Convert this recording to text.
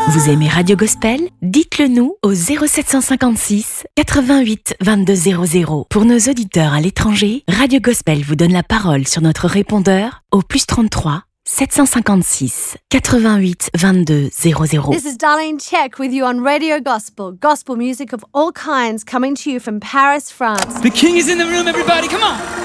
Vous aimez Radio Gospel? Dites-le nous au 0756 88 22 00. Pour nos auditeurs à l'étranger, Radio Gospel vous donne la parole sur notre répondeur au +33 756 88 22 00. This is Darlene Check with you on Radio Gospel. Gospel music of all kinds coming to you from Paris, France. The King is in the room, everybody, come on!